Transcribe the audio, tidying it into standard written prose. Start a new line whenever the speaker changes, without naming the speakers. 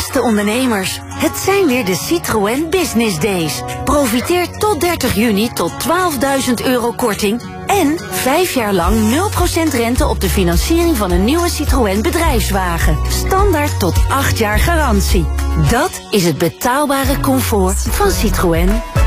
Beste ondernemers, het zijn weer de Citroën Business Days. Profiteer tot 30 juni tot €12.000 korting en 5 jaar lang 0% rente op de financiering van een nieuwe Citroën bedrijfswagen. Standaard tot 8 jaar garantie. Dat is het betaalbare comfort van Citroën.